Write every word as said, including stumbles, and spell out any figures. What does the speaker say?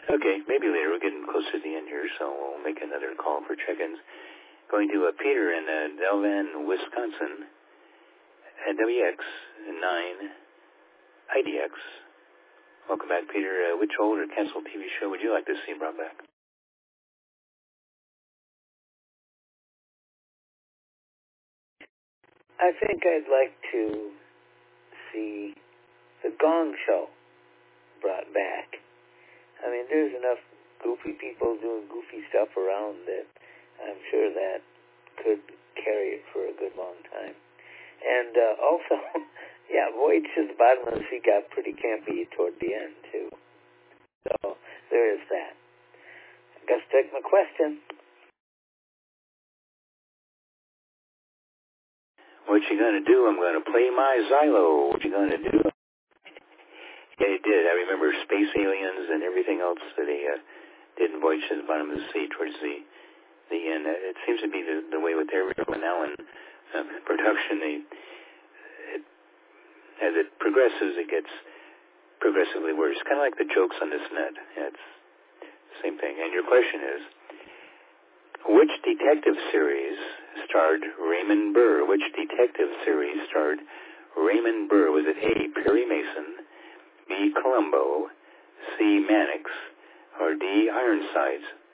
Okay, maybe later. We're getting close to the end here, so we'll make another call for check-ins. Going to uh, Peter in uh, Delvan, Wisconsin, at W X nine I D X. Welcome back, Peter. Uh, which old or canceled T V show would you like to see brought back? I think I'd like to see the Gong Show brought back. I mean, there's enough goofy people doing goofy stuff around that I'm sure that could carry it for a good long time. And uh, also, yeah, Voyage to the Bottom of the Sea got pretty campy toward the end, too. So there is that. I guess take my question. What you gonna do? I'm gonna play my Xylo. What you gonna do? Yeah, it did. I remember Space Aliens and everything else that they uh, did in Voyage to the Bottom of the Sea towards the the end. It seems to be the, the way with every Allen uh, production. They, it, as it progresses, it gets progressively worse. Kind of like the jokes on this net. Yeah, it's the same thing. And your question is, which detective series starred Raymond Burr? Which detective series starred Raymond Burr? Was it A, Perry Mason, B, Columbo, C, Mannix, or D, Ironsides?